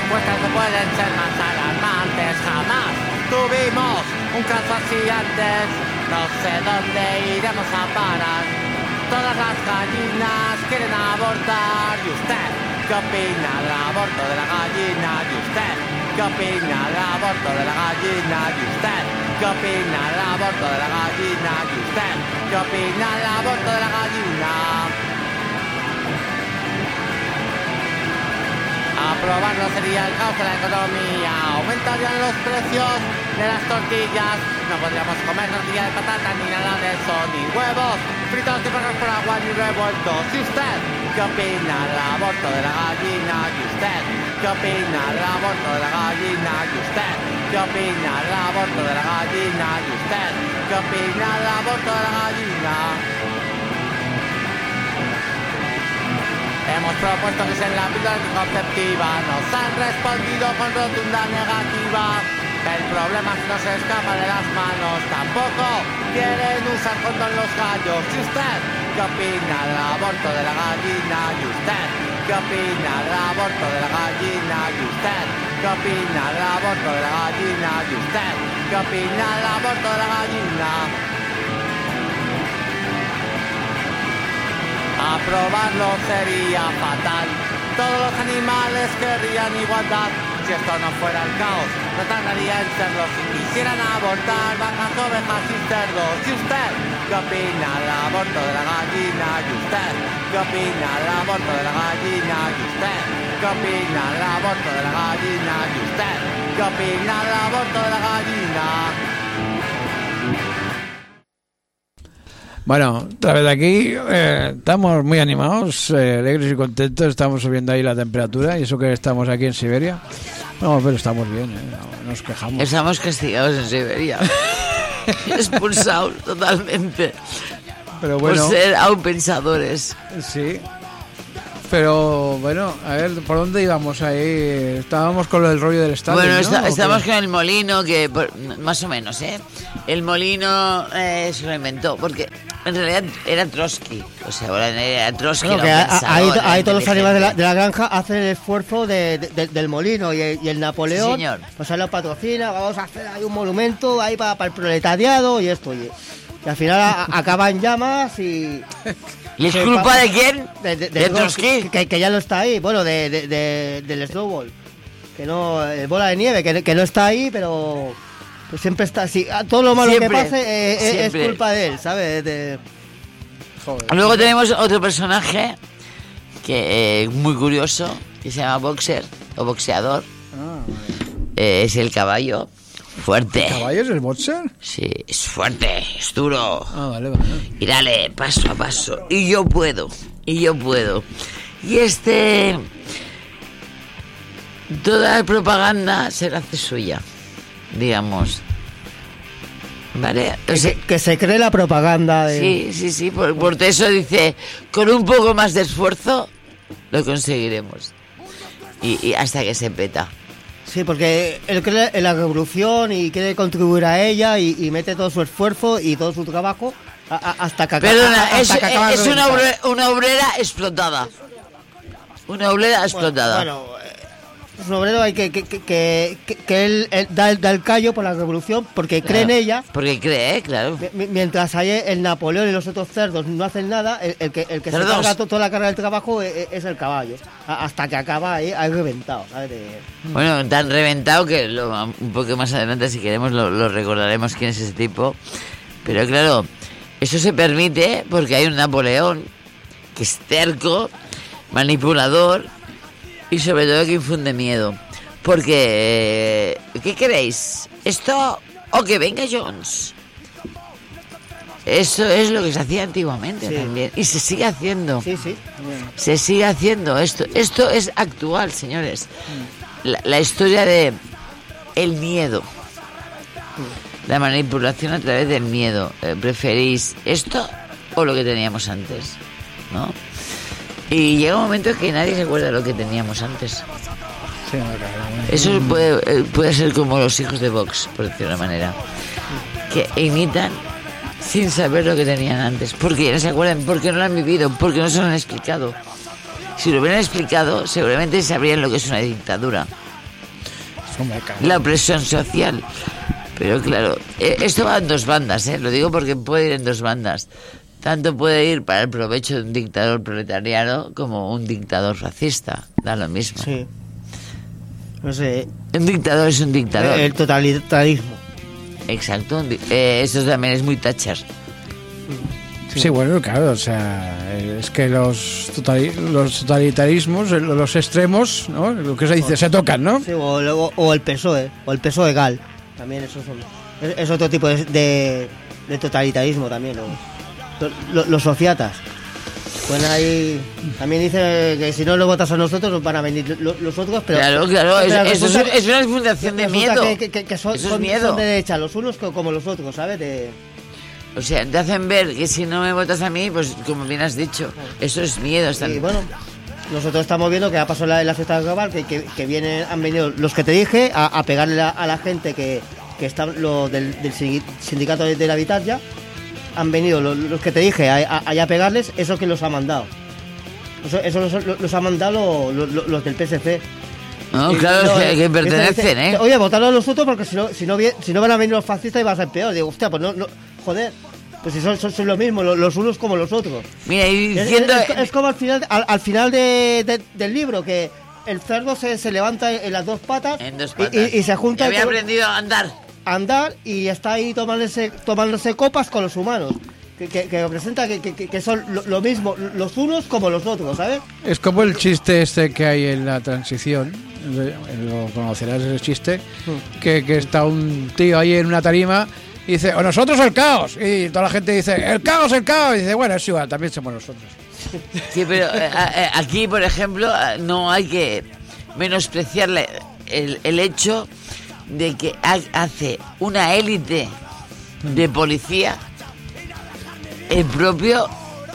muestras que pueden ser más alarmantes. Jamás tuvimos un caso así antes. No sé dónde iremos a parar. Todas las gallinas quieren abortar. ¿Y usted qué opina del aborto de la gallina? ¿Y usted qué opina del aborto de la gallina? ¿Y usted qué opina del aborto de la gallina? ¿Y usted qué opina del aborto de la gallina? Aprobarlo sería el caos de la economía. Aumentarían los precios de las tortillas. No podríamos comer tortilla de patata ni nada de eso, ni huevos fritos ni perros por agua ni revueltos. ¿Y usted qué opina del aborto de la gallina? ¿Y usted qué opina del aborto de la gallina? ¿Y usted qué opina del aborto de la gallina? ¿Y usted qué opina del aborto de la gallina? Hemos propuesto que sea la píldora anticonceptiva. Nos han respondido con rotunda negativa. El problema es que no se escapa de las manos. Tampoco quieren usar condón los gallos. ¿Y usted qué opina del aborto de la gallina? ¿Y usted qué opina del aborto de la gallina? ¿Y usted qué opina del aborto de la gallina? ¿Y usted qué opina del aborto de la gallina? Aprobarlo sería fatal. Todos los animales querrían igualdad. Si esto no fuera el caos, no tardaría en serlo. Si quisieran abortar vacas, ovejas y cerdos. ¿Y usted qué opina del aborto de la gallina? ¿Y usted qué opina del aborto de la gallina? ¿Y usted qué opina del aborto de la gallina? ¿Y usted qué opina del aborto de la gallina? Bueno, otra vez aquí estamos muy animados, alegres y contentos. Estamos subiendo ahí la temperatura y eso que estamos aquí en Siberia. No, pero estamos bien, no nos quejamos. Estamos castigados en Siberia. Expulsados totalmente. Pero bueno, por ser aún pensadores. Sí. Pero bueno, a ver, ¿por dónde íbamos ahí? Estábamos con el rollo del estadio. Bueno, ¿no? estamos con el molino, que más o menos, ¿eh? El molino se lo inventó, porque en realidad era Trotsky. O sea, ahora era Trotsky. Bueno, que ahí todos los animales de la granja hacen el esfuerzo del molino y el Napoleón. Sí, señor. Pues él lo patrocina, vamos a hacer ahí un monumento ahí para el proletariado y esto. Y al final acaba en llamas y... ¿Y es culpa de quién? De Trotsky. Que ya no está ahí. Bueno, del snowball. Que no, el bola de nieve, que no está ahí, pero pues siempre está así. Todo lo malo siempre, que pase es culpa de él, ¿sabes? Joder. Luego tenemos otro personaje que es muy curioso, que se llama Boxer o boxeador. Es el caballo. Fuerte. ¿El caballo es el boxer? Sí, es fuerte, es duro. Vale. Y dale, paso a paso. Y yo puedo. Y toda la propaganda se la hace suya, digamos. ¿Vale? O sea, que se cree la propaganda de... Sí. Por eso dice, con un poco más de esfuerzo lo conseguiremos. Y hasta que se peta. Sí, porque él cree en la revolución y quiere contribuir a ella y mete todo su esfuerzo y todo su trabajo hasta que acaba. Perdona, es una obrera explotada. Una obrera explotada. Bueno, es un obrero hay que él da el callo por la revolución porque cree en ella. Porque cree, claro. Mientras hay el Napoleón y los otros cerdos no hacen nada, el que se carga toda la carga del trabajo es el caballo. Hasta que acaba ahí reventado, ¿sabes? Bueno, tan reventado que un poco más adelante, si queremos, lo recordaremos quién es ese tipo. Pero claro, eso se permite porque hay un Napoleón que es terco, manipulador y sobre todo que infunde miedo. Porque, ¿qué queréis? ¿Esto o que venga Jones? Eso es lo que se hacía antiguamente también. Y se sigue haciendo. Sí. Se sigue haciendo esto. Esto es actual, señores. La historia de el miedo. La manipulación a través del miedo. ¿Preferís esto o lo que teníamos antes? ¿No? Y llega un momento en que nadie se acuerda de lo que teníamos antes. Sí, eso puede ser como los hijos de Vox, por decirlo de una manera, que imitan sin saber lo que tenían antes, porque no se acuerdan, porque no lo han vivido, porque no se lo han explicado. Si lo hubieran explicado, seguramente sabrían lo que es una dictadura. Hombre, claro. la opresión social. Pero claro, esto va en dos bandas, lo digo porque puede ir en dos bandas. Tanto puede ir para el provecho de un dictador proletariano como un dictador fascista, da lo mismo. Sí. No sé. Un dictador es un dictador. El totalitarismo. Exacto, eso también es muy Thatcher. Sí, bueno, claro, o sea, es que los totalitarismos, los extremos, ¿no? Lo que se dice, se tocan, ¿no? Sí, o el PSOE, o el PSOE GAL. También esos son, es otro tipo de totalitarismo también. Los sociatas. Pues ahí también dice que si no lo votas a nosotros nos van a venir los otros, pero... Claro, pero eso es una fundación de miedo. Que son, eso es son miedo. de derecha, los unos como los otros, ¿sabes? O sea, te hacen ver que si no me votas a mí, pues como bien has dicho, eso es miedo. Y bueno, nosotros estamos viendo que ha pasado en la fiesta global, que han venido los que te dije a pegarle a la gente que está del sindicato del Habitat ya. Han venido los que te dije allá a pegarles, eso que los ha mandado. Eso los ha mandado los del PSC. No, claro, que pertenecen, ¿eh? Oye, votarlo a los otros porque si no van a venir los fascistas y va a ser peor. Digo, hostia, pues no joder. Pues si son lo mismo, los unos como los otros. Mira, y diciendo... Es como al final del libro, que el cerdo se levanta en las dos patas, En dos patas. Y se junta... Y había aprendido a andar. Y está ahí tomándose copas con los humanos. Que representa que son lo mismo, los unos como los otros, ¿sabes? Es como el chiste este que hay en la transición, lo conocerás ese chiste, que está un tío ahí en una tarima y dice, o nosotros o el caos, y toda la gente dice, el caos, y dice, bueno, es igual, también somos nosotros. Sí, pero aquí, por ejemplo, no hay que menospreciar el hecho de que hace una élite de policía el propio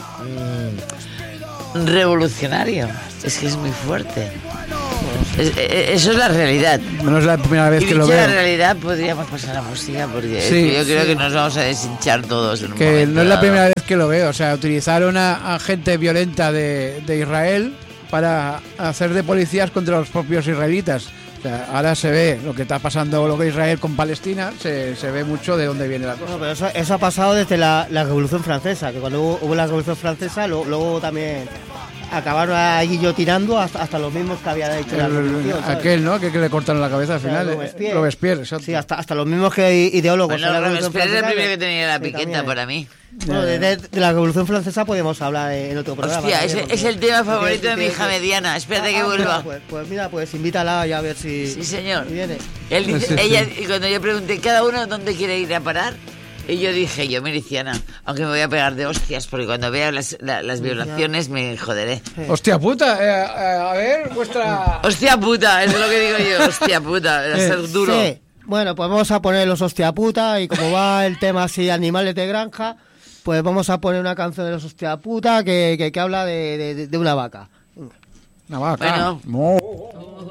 revolucionario. Es que es muy fuerte. Eso es la realidad. No es la primera vez Y que lo dicha veo. la realidad podríamos pasar a la música porque es Sí, que yo creo que nos vamos a deshinchar todos en un Que momento no es la dado. primera vez que lo veo. O sea, utilizaron a gente violenta de Israel para hacer de policías contra los propios israelitas. O sea, ahora se ve lo que está pasando, lo que Israel con Palestina, se ve mucho de dónde viene la cosa. No, pero eso ha pasado desde la Revolución Francesa, que cuando hubo la Revolución Francesa, luego también acabaron ahí guillotinando hasta los mismos que había hecho la revolución, ¿sabes? Aquel, ¿no? Que le cortaron la cabeza al O sea, final. Robespierre, exacto. Sí, hasta los mismos que ideólogos. Bueno, de la Revolución Robespierre es el Francesa, primero que tenía la que piqueta también. para mí. Bueno, de la Revolución Francesa podemos hablar en otro programa. Hostia, también, es el tema favorito de porque- mi hija mediana. Espérate que vuelva. Pues mira, pues invítala y a ver si... Sí, señor. si viene. Él dice, Sí, sí. ella, y cuando yo pregunté, ¿cada uno dónde quiere ir a parar? Y yo dije, yo miliciana, aunque me voy a pegar de hostias, porque cuando vea las violaciones me joderé. Hostia puta, a ver, vuestra... Hostia puta, eso es lo que digo yo, hostia puta, va a ser duro. Sí. Bueno, pues vamos a poner los hostia puta y como va el tema así, animales de granja, pues vamos a poner una canción de los hostia puta que habla de una vaca. Una vaca. Bueno. No.